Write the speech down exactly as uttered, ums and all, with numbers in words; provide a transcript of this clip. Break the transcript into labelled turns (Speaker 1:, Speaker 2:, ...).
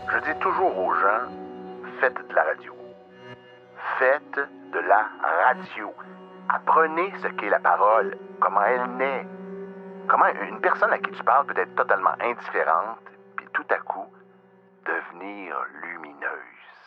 Speaker 1: Je dis toujours aux gens, faites de la radio. Faites de la radio. Apprenez ce qu'est la parole, comment elle naît, comment une personne à qui tu parles peut être totalement indifférente, puis tout à coup, devenir lumineuse.